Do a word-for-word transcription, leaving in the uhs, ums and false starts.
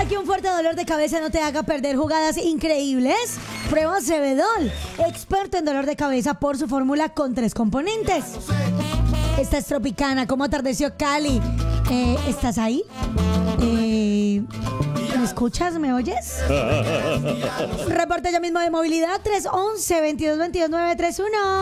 que un fuerte dolor de cabeza no te haga perder jugadas increíbles? Prueba Cebedol, experto en dolor de cabeza por su fórmula con tres componentes. Esta es Tropicana. ¿Cómo atardeció Cali? Eh, ¿Estás ahí? Eh, ¿Me escuchas? ¿Me oyes? Reporte ya mismo de movilidad tres once, veintidós veintidós, nueve tres uno.